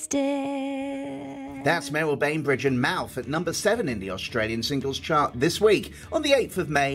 That's Meryl Bainbridge and Mouth at number 7 in the Australian singles chart this week on the 8th of May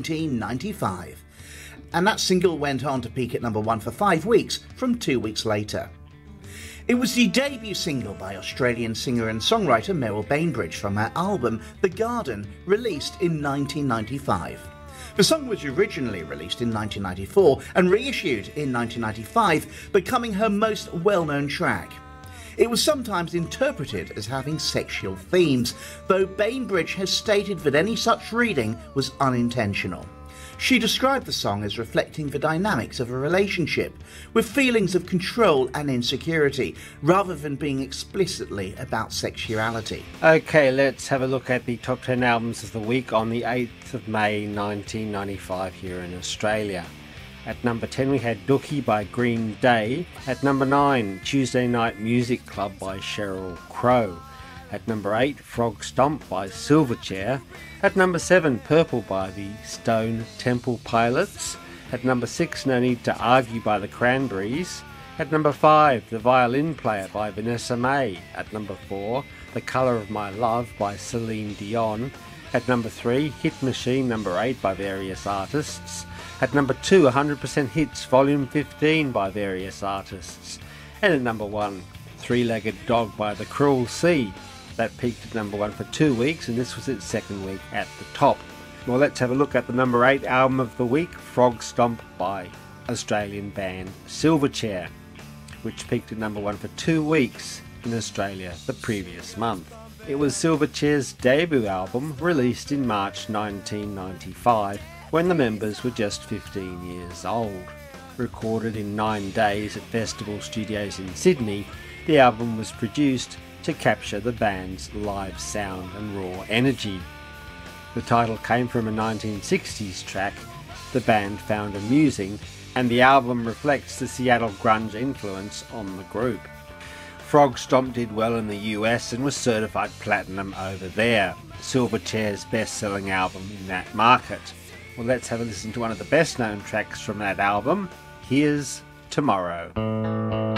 1995. And that single went on to peak at number 1 for 5 weeks from 2 weeks later. It was the debut single by Australian singer and songwriter Meryl Bainbridge from her album The Garden, released in 1995. The song was originally released in 1994 and reissued in 1995, becoming her most well-known track. It was sometimes interpreted as having sexual themes, though Bainbridge has stated that any such reading was unintentional. She described the song as reflecting the dynamics of a relationship, with feelings of control and insecurity, rather than being explicitly about sexuality. Okay, let's have a look at the top 10 albums of the week on the 8th of May 1995 here in Australia. At number 10 we had Dookie by Green Day. At number 9, Tuesday Night Music Club by Sheryl Crow. At number 8, Frog Stomp by Silverchair. At number 7, Purple by the Stone Temple Pilots. At number 6, No Need to Argue by the Cranberries. At number 5, The Violin Player by Vanessa Mae. At number 4, The Colour of My Love by Celine Dion. At number 3, Hit Machine number 8 by various artists. At number 2, 100% Hits Volume 15 by various artists. And at number 1, Three-Legged Dog by The Cruel Sea. That peaked at number 1 for 2 weeks, and this was its second week at the top. Well, let's have a look at the number 8 album of the week, Frog Stomp by Australian band Silverchair, which peaked at number 1 for 2 weeks in Australia the previous month. It was Silverchair's debut album, released in March 1995, when the members were just 15 years old. Recorded in 9 days at Festival Studios in Sydney, the album was produced to capture the band's live sound and raw energy. The title came from a 1960s track the band found amusing, and the album reflects the Seattle grunge influence on the group. Frog Stomp did well in the US and was certified platinum over there, Silverchair's best-selling album in that market. Well, let's have a listen to one of the best-known tracks from that album. Here's Tomorrow.